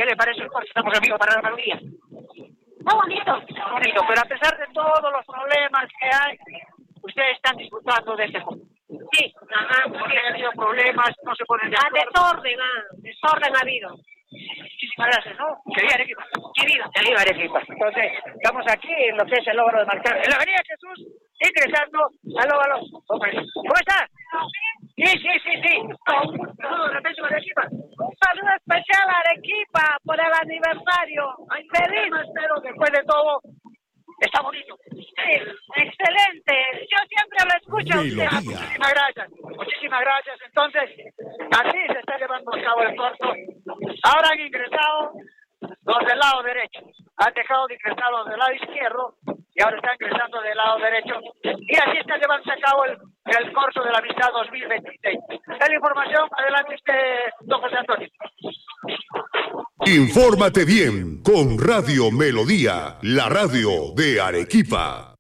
¿Qué le parece el corso? Estamos amigos para la melodía. Muy bonito. Bonito, pero a pesar de todos los problemas que hay, ustedes están disfrutando de este juego. Sí, ajá. Porque ha habido problemas, no se ponen de acuerdo. Desorden ha habido. Muchísimas gracias, ¿no? Que viva Arequipa. Que viva Arequipa. Entonces, estamos aquí en lo que es el óvalo de Marcar. En la avenida Jesús, ingresando al óvalo. ¿Cómo está? Sí. Saludos, Repecho, Arequipa. Un saludo especial a Arequipa por el aniversario. Ay, feliz. Pero después de todo, está bonito. Sí, excelente. Yo siempre lo escucho a usted. Muchísimas gracias. Entonces, así se está llevando a cabo el corto. Ahora han ingresado los del lado derecho. Han dejado de ingresar los del lado izquierdo y ahora están ingresando del lado derecho. Y así está llevándose a cabo el corso de la amistad 2026. Es la información. Adelante usted, don José Antonio. Infórmate bien con Radio Melodía, la radio de Arequipa.